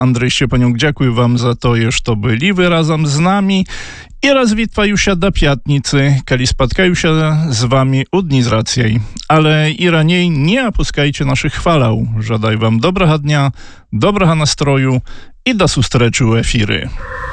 Андрей Щепанюк, дякую вам за тое, што былі вы разам з намі і развітваюся да пятніцы, калі спаткаюся з вами у дні з рацjaj. Ale i raniej nie opuszczajcie naszych chwalał. Żadaj wam dobrego dnia, dobrego nastroju i do sustreczu efiry.